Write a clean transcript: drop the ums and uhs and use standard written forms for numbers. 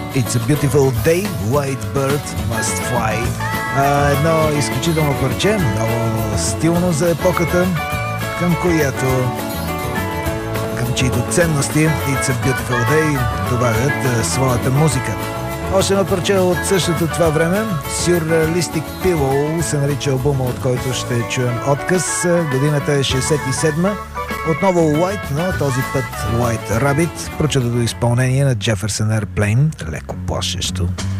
It's a Beautiful Day, White Bird Must Fly. Едно изключително парче, много стилно за епохата, към чието ценности It's a Beautiful Day добавят своята музика. Още едно парче от същото това време, Surrealistic Pillow се нарича албума, от който ще чуем отказ. Годината е 67-ма. Отново White, но този път White Rabbit, прочето до изпълнение на Jefferson Airplane, леко плашещо.